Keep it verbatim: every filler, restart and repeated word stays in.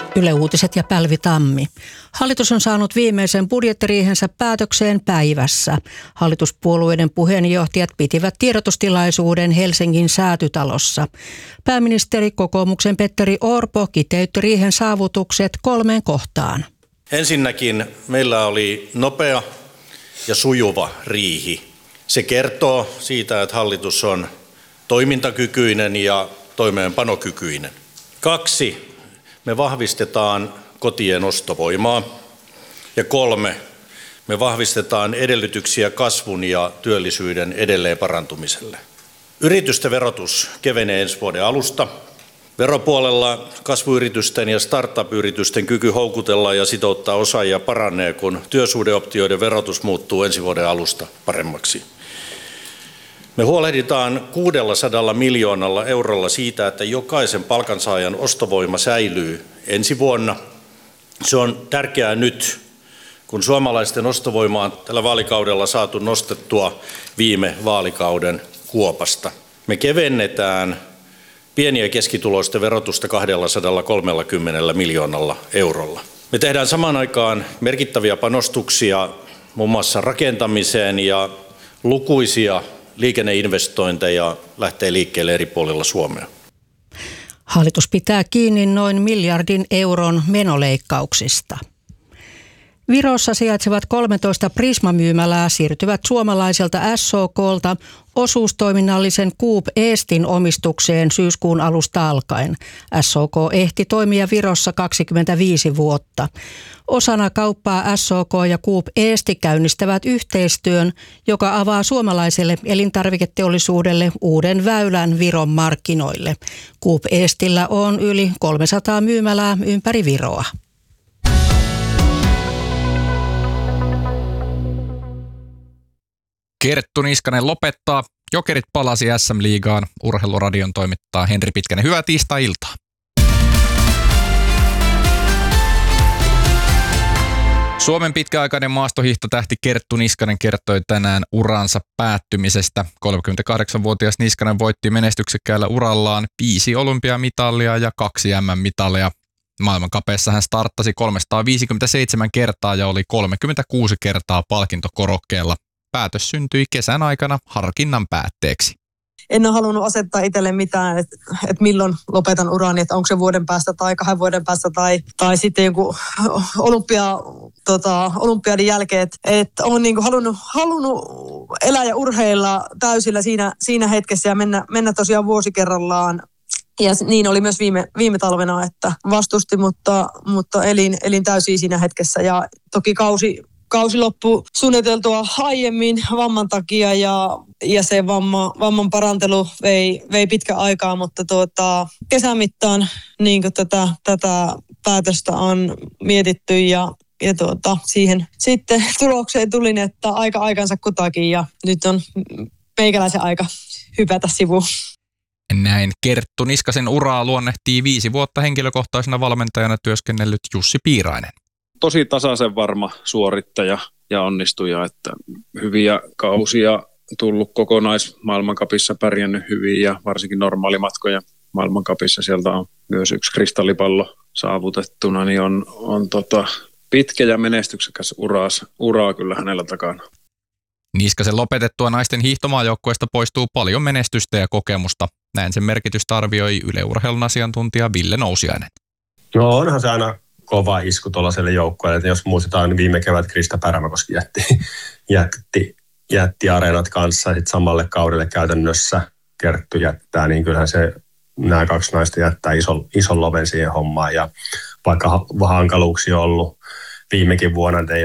Yle Uutiset ja Pälvi Tammi. Hallitus on saanut viimeisen budjettiriihensä päätökseen päivässä. Hallituspuolueiden puheenjohtajat pitivät tiedotustilaisuuden Helsingin Säätytalossa. Pääministeri kokoomuksen Petteri Orpo kiteytti riihen saavutukset kolmeen kohtaan. Ensinnäkin meillä oli nopea ja sujuva riihi. Se kertoo siitä, että hallitus on toimintakykyinen ja toimeenpanokykyinen. Kaksi. Me vahvistetaan kotien ostovoimaa. Ja kolme, me vahvistetaan edellytyksiä kasvun ja työllisyyden edelleen parantumiselle. Yritysten verotus kevenee ensi vuoden alusta. Veropuolella kasvuyritysten ja startup-yritysten kyky houkutella ja sitouttaa osaajia paranee, kun työsuhdeoptioiden verotus muuttuu ensi vuoden alusta paremmaksi. Me huolehditaan kuusisataa miljoonalla eurolla siitä, että jokaisen palkansaajan ostovoima säilyy ensi vuonna. Se on tärkeää nyt, kun suomalaisten ostovoima on tällä vaalikaudella saatu nostettua viime vaalikauden kuopasta. Me kevennetään pieni- ja keskituloisten verotusta kaksisataakolmekymmentä miljoonalla eurolla. Me tehdään samaan aikaan merkittäviä panostuksia muun muassa rakentamiseen ja lukuisia liikenneinvestointeja lähtee liikkeelle eri puolilla Suomea. Hallitus pitää kiinni noin miljardin euron menoleikkauksista. Virossa sijaitsevat kolmetoista Prisma-myymälää siirtyvät suomalaiselta S O K:lta osuustoiminnallisen Coop Eestin omistukseen syyskuun alusta alkaen. S O K ehti toimia Virossa kaksikymmentäviisi vuotta. Osana kauppaa S O K ja Coop Eesti käynnistävät yhteistyön, joka avaa suomalaiselle elintarviketeollisuudelle uuden väylän Viron markkinoille. Coop Eestillä on yli kolmesataa myymälää ympäri Viroa. Kerttu Niskanen lopettaa. Jokerit palasi S M-liigaan. Urheiluradion toimittaa Henri Pitkänen. Hyvää tiistai-iltaa. Suomen pitkäaikainen maastohiihtotähti Kerttu Niskanen kertoi tänään uransa päättymisestä. kolmekymmentäkahdeksanvuotias Niskanen voitti menestyksekkäällä urallaan viisi olympiamitalia ja kaksi M M-mitalia. Maailmankapeessa hän starttasi kolmesataaviisikymmentäseitsemän kertaa ja oli kolmekymmentäkuusi kertaa palkintokorokkeella. Päätös syntyi kesän aikana harkinnan päätteeksi. En ole halunnut asettaa itselle mitään, että, että milloin lopetan urani, että onko se vuoden päästä tai kahden vuoden päästä tai, tai sitten joku olympia, tota, olympiadin jälkeen. Että, että olen niin kuin halunnut, halunnut elää ja urheilla täysillä siinä, siinä hetkessä ja mennä, mennä tosiaan vuosi kerrallaan. Ja niin oli myös viime, viime talvena, että vastusti, mutta, mutta elin, elin täysin siinä hetkessä ja toki kausi... Kausi loppui suunniteltua aiemmin vamman takia ja, ja se vamma, vamman parantelu vei, vei pitkä aikaa, mutta tuota, kesän mittaan niin tätä, tätä päätöstä on mietitty ja, ja tuota, siihen sitten tulokseen tulin, että aika aikansa kutakin ja nyt on meikäläisen aika hypätä sivuun. Näin Kerttu Niskasen uraa luonnehtii viisi vuotta henkilökohtaisena valmentajana työskennellyt Jussi Piirainen. Tosi tasaisen varma suorittaja ja onnistuja, että hyviä kausia tullut kokonaismaailmankapissa, pärjännyt hyvin ja varsinkin normaalimatkoja maailmankapissa. Sieltä on myös yksi kristallipallo saavutettuna, niin on, on tota pitkä ja menestyksekäs uras, uraa kyllä hänellä takana. Niskasen lopetettua naisten hiihtomaajoukkueesta poistuu paljon menestystä ja kokemusta. Näin sen merkitystä arvioi Yle Urheilun asiantuntija Ville Nousiainen. No onhan se aina kova isku tuollaiselle joukkueelle, että jos muistetaan, niin viime kevät Krista Pärmäkoski jätti, jätti, jätti areenat kanssa sitten samalle kaudelle käytännössä Kerttu jättää, niin kyllähän se nämä kaksi naista jättää ison, ison loven siihen hommaan ja vaikka hankaluuksia on ollut viimekin vuonna, että ei